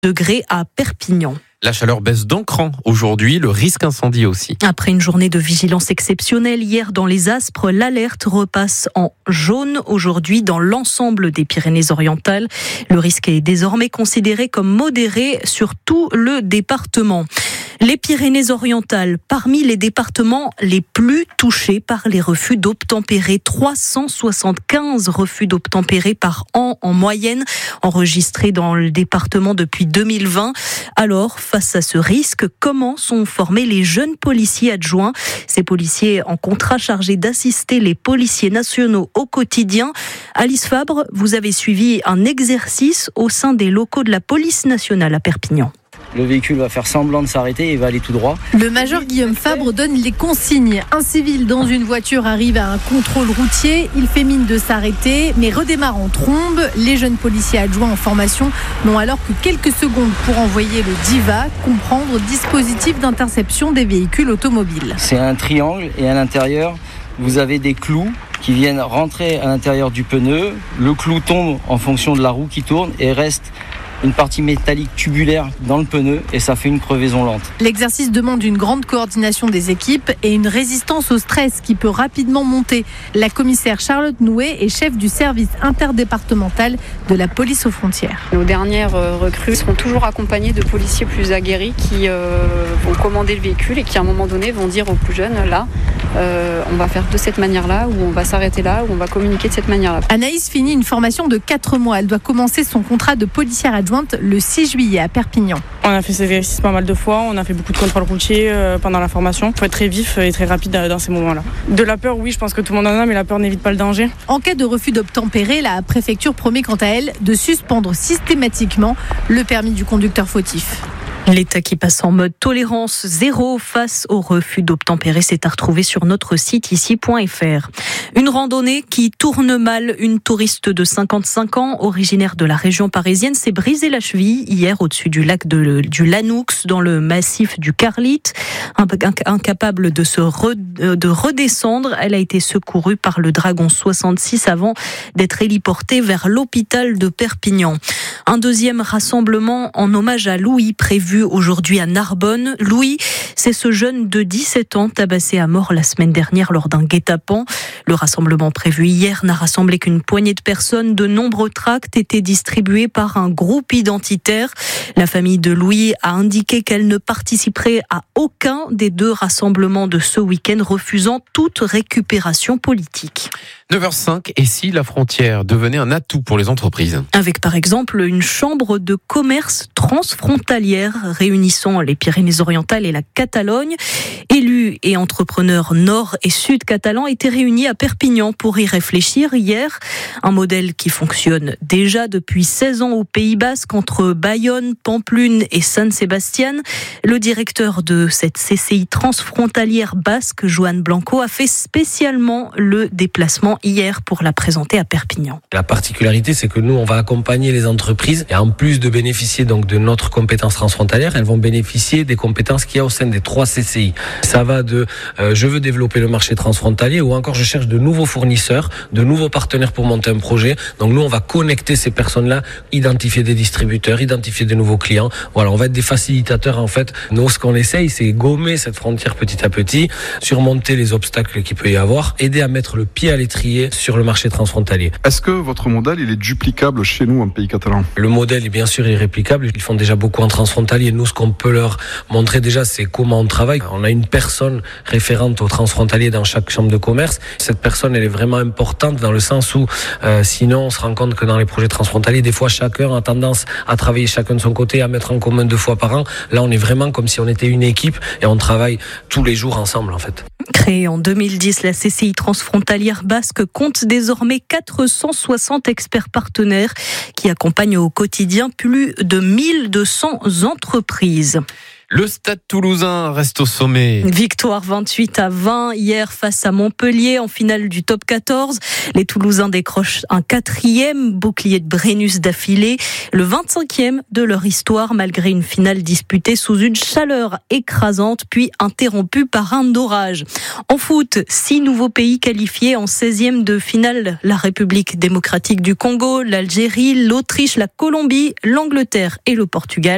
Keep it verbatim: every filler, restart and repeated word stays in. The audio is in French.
degrés à Perpignan. La chaleur baisse d'un cran aujourd'hui, le risque incendie aussi. Après une journée de vigilance exceptionnelle hier dans les Aspres, l'alerte repasse en jaune aujourd'hui dans l'ensemble des Pyrénées-Orientales. Le risque est désormais considéré comme modéré sur tout le département. Les Pyrénées-Orientales, parmi les départements les plus touchés par les refus d'obtempérer, trois cent soixante-quinze refus d'obtempérer par an en moyenne, enregistrés dans le département depuis deux mille vingt. Alors, face à ce risque, comment sont formés les jeunes policiers adjoints? Ces policiers en contrat chargés d'assister les policiers nationaux au quotidien. Alice Fabre, vous avez suivi un exercice au sein des locaux de la police nationale à Perpignan. Le véhicule va faire semblant de s'arrêter et il va aller tout droit. Le major Guillaume Fabre donne les consignes. Un civil dans une voiture arrive à un contrôle routier. Il fait mine de s'arrêter, mais redémarre en trombe. Les jeunes policiers adjoints en formation n'ont alors que quelques secondes pour envoyer le DIVA, comprendre dispositif d'interception des véhicules automobiles. C'est un triangle et à l'intérieur, vous avez des clous qui viennent rentrer à l'intérieur du pneu. Le clou tombe en fonction de la roue qui tourne et reste une partie métallique tubulaire dans le pneu et ça fait une crevaison lente. L'exercice demande une grande coordination des équipes et une résistance au stress qui peut rapidement monter. La commissaire Charlotte Nouet est chef du service interdépartemental de la police aux frontières. Nos dernières recrues seront toujours accompagnées de policiers plus aguerris qui euh, vont commander le véhicule et qui à un moment donné vont dire aux plus jeunes, là, euh, on va faire de cette manière-là, ou on va s'arrêter là, ou on va communiquer de cette manière-là. Anaïs finit une formation de quatre mois. Elle doit commencer son contrat de policière adjointe le six juillet à Perpignan. On a fait ces exercices pas mal de fois, on a fait beaucoup de contrôles routiers euh, pendant la formation. Il faut être très vif et très rapide dans ces moments-là. De la peur, oui, je pense que tout le monde en a, mais la peur n'évite pas le danger. En cas de refus d'obtempérer, la préfecture promet quant à elle de suspendre systématiquement le permis du conducteur fautif. L'État qui passe en mode tolérance zéro face au refus d'obtempérer, c'est à retrouver sur notre site ici point f r. Une randonnée qui tourne mal. Une touriste de cinquante-cinq ans, originaire de la région parisienne, s'est brisé la cheville hier au-dessus du lac de, du Lanoux, dans le massif du Carlite. Incapable de, se re, de redescendre, elle a été secourue par le Dragon soixante-six avant d'être héliportée vers l'hôpital de Perpignan. Un deuxième rassemblement en hommage à Louis prévu aujourd'hui à Narbonne. Louis, c'est ce jeune de dix-sept ans tabassé à mort la semaine dernière lors d'un guet-apens. Le rassemblement prévu hier n'a rassemblé qu'une poignée de personnes. De nombreux tracts étaient distribués par un groupe identitaire. La famille de Louis a indiqué qu'elle ne participerait à aucun des deux rassemblements de ce week-end, refusant toute récupération politique. neuf heures cinq, et si la frontière devenait un atout pour les entreprises? Avec par exemple une chambre de commerce transfrontalière réunissant les Pyrénées-Orientales et la Catalogne. Élus et entrepreneurs nord et sud catalans étaient réunis à Perpignan pour y réfléchir hier. Un modèle qui fonctionne déjà depuis seize ans au Pays Basque, entre Bayonne, Pampelune et San Sebastián. Le directeur de cette C C I transfrontalière basque, Joan Blanco, a fait spécialement le déplacement hier pour la présenter à Perpignan. La particularité, c'est que nous, on va accompagner les entreprises et en plus de bénéficier donc de notre compétence transfrontalière, elles vont bénéficier des compétences qu'il y a au sein des trois C C I. Ça va de euh, je veux développer le marché transfrontalier ou encore je cherche de nouveaux fournisseurs, de nouveaux partenaires pour monter un projet. Donc nous, on va connecter ces personnes-là, identifier des distributeurs, identifier de nouveaux clients. Voilà, on va être des facilitateurs en fait. Nous, ce qu'on essaye, c'est gommer cette frontière petit à petit, surmonter les obstacles qu'il peut y avoir, aider à mettre le pied à l'étrier sur le marché transfrontalier. Est-ce que votre modèle, il est duplicable chez nous en pays catalan? Le modèle est bien sûr irréplicable. Ils font déjà beaucoup en transfrontalier. Nous, ce qu'on peut leur montrer déjà, c'est comment on travaille. On a une personne référente au transfrontalier dans chaque chambre de commerce. Cette personne, elle est vraiment importante dans le sens où, euh, sinon, on se rend compte que dans les projets transfrontaliers, des fois, chacun a tendance à travailler chacun de son côté, à mettre en commun deux fois par an. Là, on est vraiment comme si on était une équipe et on travaille tous les jours ensemble, en fait. Créée en deux mille dix, la C C I transfrontalière basque compte désormais quatre cent soixante experts partenaires qui accompagnent au quotidien plus de mille deux cents entreprises. Le Stade Toulousain reste au sommet. Victoire vingt-huit à vingt hier face à Montpellier en finale du top quatorze. Les Toulousains décrochent un quatrième bouclier de Brennus d'affilée, le vingt-cinquième de leur histoire malgré une finale disputée sous une chaleur écrasante puis interrompue par un orage. En foot, six nouveaux pays qualifiés en seizième de finale. La République démocratique du Congo, l'Algérie, l'Autriche, la Colombie, l'Angleterre et le Portugal.